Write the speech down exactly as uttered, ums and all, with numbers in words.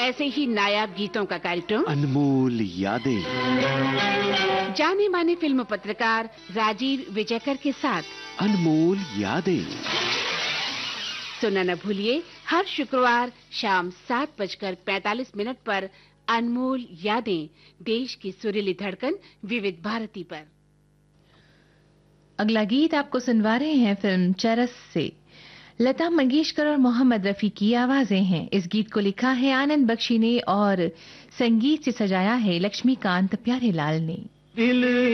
ऐसे ही नायाब गीतों का कार्यक्रम अनमोल यादें, जाने माने फिल्म पत्रकार राजीव विजयकर के साथ अनमोल यादें सुनना न भूलिए हर शुक्रवार शाम सात बजकर पैंतालीस मिनट पर अनमोल यादें, देश की सुरीली धड़कन विविध भारती पर। अगला गीत आपको सुनवा रहे हैं फिल्म चरस से। लता मंगेशकर और मोहम्मद रफी की आवाजें हैं। इस गीत को लिखा है आनंद बख्शी ने और संगीत से सजाया है लक्ष्मीकांत प्यारेलाल ने।